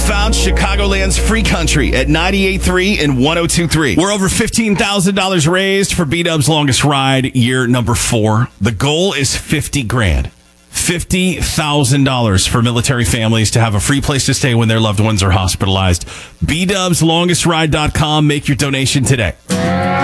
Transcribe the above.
found Chicagoland's free country at 98.3 and 102.3. We're over $15,000 raised for B-Dub's longest ride, year number 4. The goal is $50,000. $50,000 for military families to have a free place to stay when their loved ones are hospitalized. BDubsLongestRide.com. Make your donation today.